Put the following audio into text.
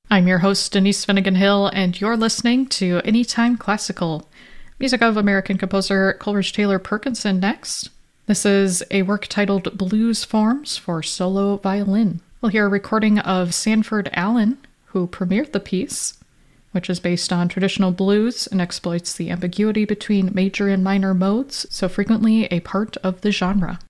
I'm your host, Denise Finnegan Hill, and you're listening to Anytime Classical. Music of American composer Coleridge Taylor Perkinson next. This is a work titled Blues Forms for Solo Violin. We'll hear a recording of Sanford Allen, who premiered the piece, which is based on traditional blues and exploits the ambiguity between major and minor modes, so frequently a part of the genre.